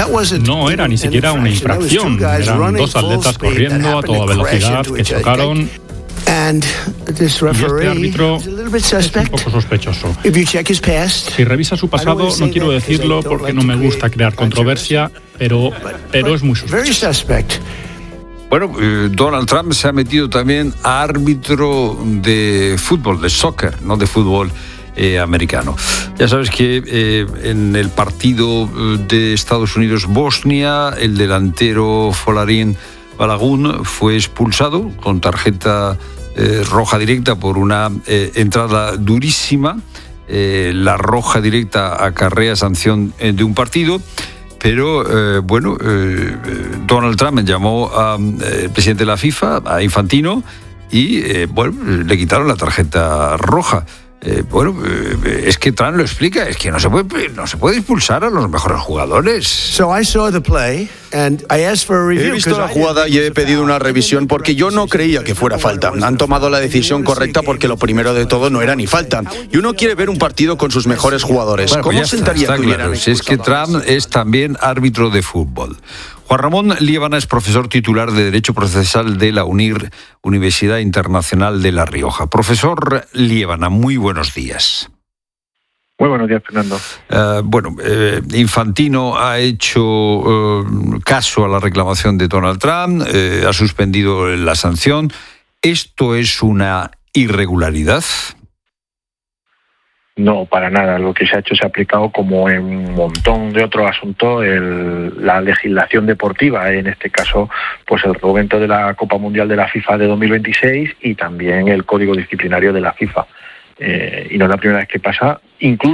No era ni siquiera una infracción, eran dos atletas corriendo a toda velocidad que chocaron. Y este árbitro es un poco sospechoso. Si revisa su pasado, no quiero decirlo porque no me gusta crear controversia, pero es muy sospechoso. Bueno, Donald Trump se ha metido también a árbitro de fútbol, de soccer, no de fútbol americano. Ya sabes que en el partido de Estados Unidos-Bosnia, el delantero Folarin Balogun fue expulsado con tarjeta roja directa por una entrada durísima. La roja directa acarrea sanción de un partido. Pero, Donald Trump llamó al presidente de la FIFA, a Infantino, y, le quitaron la tarjeta roja. Es que Trump lo explica, es que no se puede expulsar a los mejores jugadores. He visto la jugada y he pedido una revisión porque yo no creía que fuera falta. Han tomado la decisión correcta porque lo primero de todo no era ni falta. Y uno quiere ver un partido con sus mejores jugadores. Bueno, ¿Cómo sentaría que claro, si es que Trump es también árbitro de fútbol. Juan Ramón Liébana es profesor titular de Derecho Procesal de la UNIR, Universidad Internacional de La Rioja. Profesor Liébana, muy buenos días. Muy buenos días, Fernando. Infantino ha hecho caso a la reclamación de Donald Trump, ha suspendido la sanción. ¿Esto es una irregularidad? No, para nada. Lo que se ha hecho se ha aplicado como en un montón de otros asuntos la legislación deportiva, en este caso pues el reglamento de la Copa Mundial de la FIFA de 2026 y también el Código Disciplinario de la FIFA. Y no es la primera vez que pasa, incluso